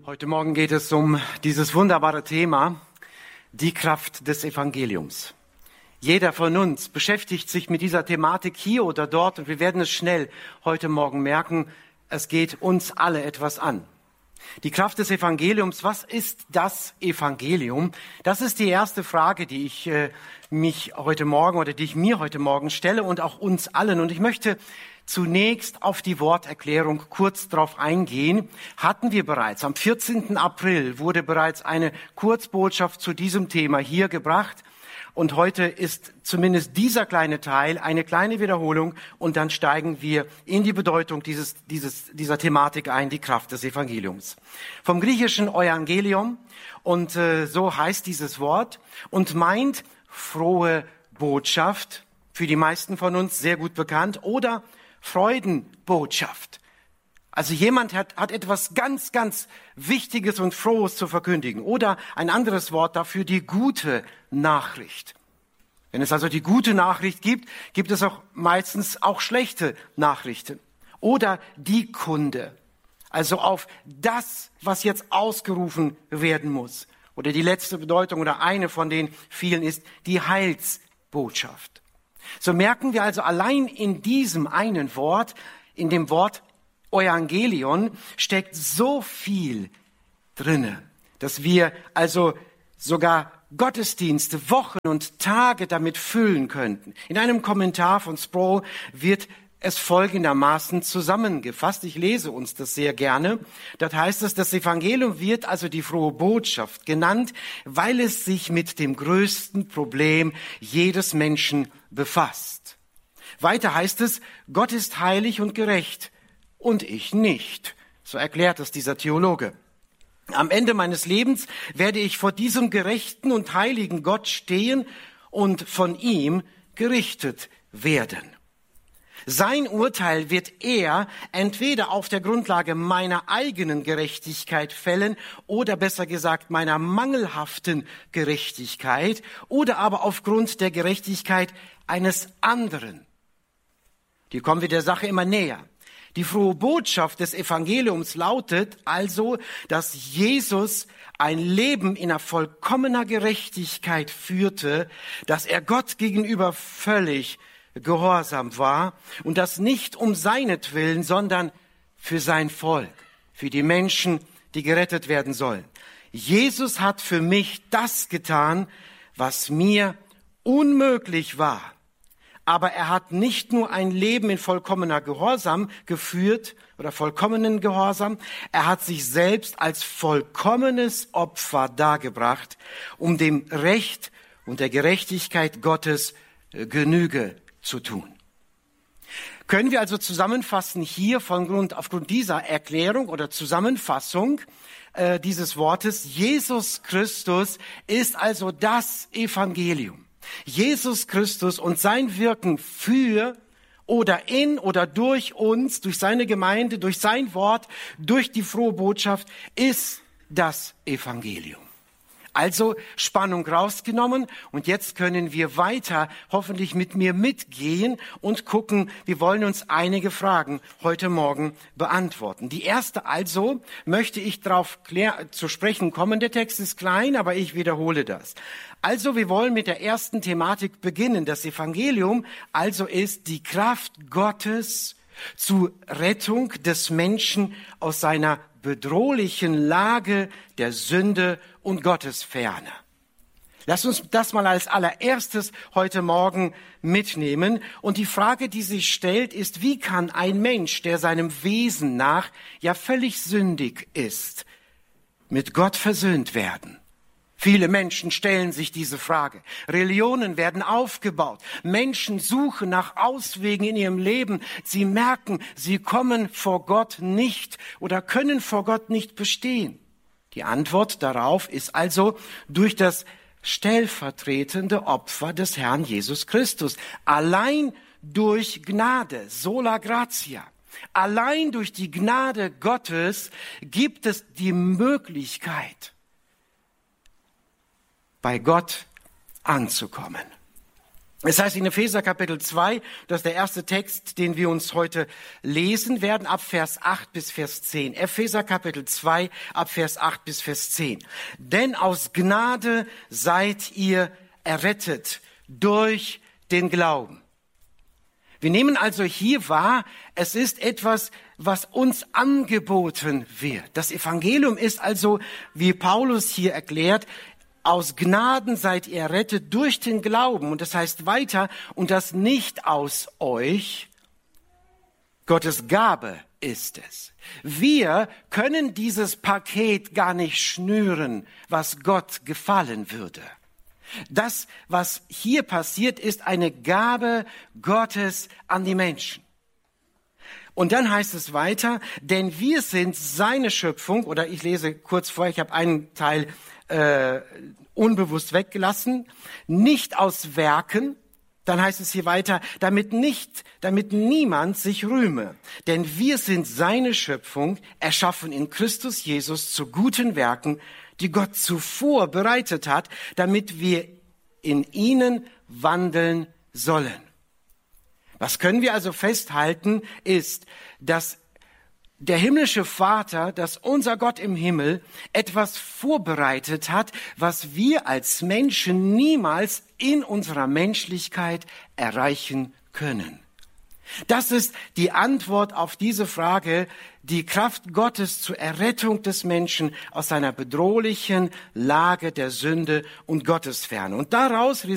Heute Morgen geht es um dieses wunderbare Thema, die Kraft des Evangeliums. Jeder von uns beschäftigt sich mit dieser Thematik hier oder dort und wir werden es schnell heute Morgen merken, es geht uns alle etwas an. Die Kraft des Evangeliums, was ist das Evangelium? Das ist die erste Frage, die ich mir heute Morgen stelle und auch uns allen. Und ich möchte zunächst auf die Worterklärung kurz darauf eingehen. Hatten wir bereits. Am 14. April wurde bereits eine Kurzbotschaft zu diesem Thema hier gebracht. Und heute ist zumindest dieser kleine Teil eine kleine Wiederholung und dann steigen wir in die Bedeutung dieser Thematik ein, die Kraft des Evangeliums. Vom griechischen Euangelium und so heißt dieses Wort und meint frohe Botschaft, für die meisten von uns sehr gut bekannt, oder Freudenbotschaft. Also jemand hat etwas ganz, ganz Wichtiges und Frohes zu verkündigen. Oder ein anderes Wort dafür, die gute Nachricht. Wenn es also die gute Nachricht gibt, gibt es auch meistens auch schlechte Nachrichten. Oder die Kunde. Also auf das, was jetzt ausgerufen werden muss. Oder die letzte Bedeutung oder eine von den vielen ist die Heilsbotschaft. So merken wir also allein in diesem einen Wort, in dem Wort Euangelion steckt so viel drinne, dass wir also sogar Gottesdienste, Wochen und Tage damit füllen könnten. In einem Kommentar von Sproul wird es folgendermaßen zusammengefasst. Ich lese uns das sehr gerne. Dort heißt es, das Evangelium wird also die frohe Botschaft genannt, weil es sich mit dem größten Problem jedes Menschen befasst. Weiter heißt es, Gott ist heilig und gerecht. Und ich nicht. So erklärt es dieser Theologe. Am Ende meines Lebens werde ich vor diesem gerechten und heiligen Gott stehen und von ihm gerichtet werden. Sein Urteil wird er entweder auf der Grundlage meiner eigenen Gerechtigkeit fällen oder besser gesagt meiner mangelhaften Gerechtigkeit oder aber aufgrund der Gerechtigkeit eines anderen. Hier kommen wir der Sache immer näher. Die frohe Botschaft des Evangeliums lautet also, dass Jesus ein Leben in einer vollkommener Gerechtigkeit führte, dass er Gott gegenüber völlig gehorsam war und das nicht um seinetwillen, sondern für sein Volk, für die Menschen, die gerettet werden sollen. Jesus hat für mich das getan, was mir unmöglich war. Aber er hat nicht nur ein Leben in vollkommener Gehorsam geführt oder vollkommenen Gehorsam, er hat sich selbst als vollkommenes Opfer dargebracht, um dem Recht und der Gerechtigkeit Gottes Genüge zu tun. Können wir also zusammenfassen hier aufgrund dieser Erklärung oder Zusammenfassung dieses Wortes, Jesus Christus ist also das Evangelium. Jesus Christus und sein Wirken für oder in oder durch uns, durch seine Gemeinde, durch sein Wort, durch die frohe Botschaft ist das Evangelium. Also Spannung rausgenommen und jetzt können wir weiter hoffentlich mit mir mitgehen und gucken, wir wollen uns einige Fragen heute Morgen beantworten. Die erste also möchte ich darauf zu sprechen kommen. Der Text ist klein, aber ich wiederhole das. Also wir wollen mit der ersten Thematik beginnen. Das Evangelium also ist die Kraft Gottes zur Rettung des Menschen aus seiner bedrohlichen Lage der Sünde und Gottesferne. Lass uns das mal als allererstes heute Morgen mitnehmen. Und die Frage, die sich stellt, ist, wie kann ein Mensch, der seinem Wesen nach ja völlig sündig ist, mit Gott versöhnt werden? Viele Menschen stellen sich diese Frage. Religionen werden aufgebaut. Menschen suchen nach Auswegen in ihrem Leben. Sie merken, sie kommen vor Gott nicht oder können vor Gott nicht bestehen. Die Antwort darauf ist also durch das stellvertretende Opfer des Herrn Jesus Christus. Allein durch Gnade, sola gratia. Allein durch die Gnade Gottes gibt es die Möglichkeit, bei Gott anzukommen. Es heißt in Epheser Kapitel 2, das ist der erste Text, den wir uns heute lesen werden, ab Vers 8 bis Vers 10. Epheser Kapitel 2, ab Vers 8 bis Vers 10. Denn aus Gnade seid ihr errettet durch den Glauben. Wir nehmen also hier wahr, es ist etwas, was uns angeboten wird. Das Evangelium ist also, wie Paulus hier erklärt, aus Gnaden seid ihr errettet durch den Glauben. Und das heißt weiter, und das nicht aus euch, Gottes Gabe ist es. Wir können dieses Paket gar nicht schnüren, was Gott gefallen würde. Das, was hier passiert, ist eine Gabe Gottes an die Menschen. Und dann heißt es weiter, denn wir sind seine Schöpfung, oder ich lese kurz vor, ich habe einen Teil unbewusst weggelassen, nicht aus Werken, dann heißt es hier weiter, damit niemand sich rühme. Denn wir sind seine Schöpfung, erschaffen in Christus Jesus zu guten Werken, die Gott zuvor bereitet hat, damit wir in ihnen wandeln sollen. Was können wir also festhalten, ist, dass der himmlische Vater, dass unser Gott im Himmel etwas vorbereitet hat, was wir als Menschen niemals in unserer Menschlichkeit erreichen können. Das ist die Antwort auf diese Frage, die Kraft Gottes zur Errettung des Menschen aus seiner bedrohlichen Lage der Sünde und Gottesferne. Und daraus